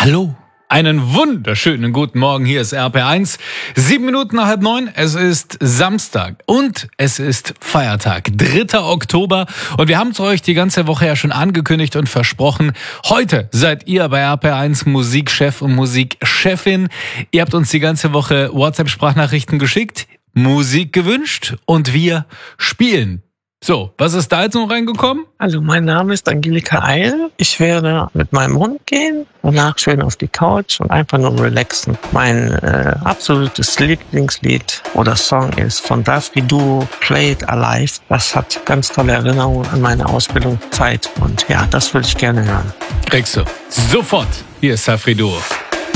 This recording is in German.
Hallo, einen wunderschönen guten Morgen. Hier ist RP1. 7 Minuten nach 8:30. Es ist Samstag und es ist Feiertag, 3. Oktober. Und wir haben es euch die ganze Woche ja schon angekündigt und versprochen. Heute seid ihr bei RP1 Musikchef und Musikchefin. Ihr habt uns die ganze Woche WhatsApp-Sprachnachrichten geschickt, Musik gewünscht und wir spielen. So, was ist da jetzt noch reingekommen? Also mein Name ist Angelika Eil. Ich werde mit meinem Hund gehen, danach schön auf die Couch und einfach nur relaxen. Mein absolutes Lieblingslied oder Song ist von Safri Duo, Play It Alive. Das hat ganz tolle Erinnerungen an meine Ausbildungszeit und ja, das würde ich gerne hören. Kriegst du sofort. Hier ist Safri Duo.